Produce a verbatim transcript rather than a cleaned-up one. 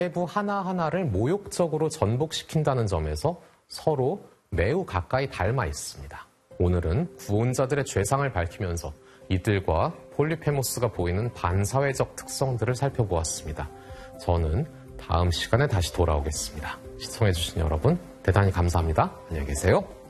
세부 하나하나를 모욕적으로 전복시킨다는 점에서 서로 매우 가까이 닮아 있습니다. 오늘은 구원자들의 죄상을 밝히면서 이들과 폴리페모스가 보이는 반사회적 특성들을 살펴보았습니다. 저는 다음 시간에 다시 돌아오겠습니다. 시청해주신 여러분 대단히 감사합니다. 안녕히 계세요.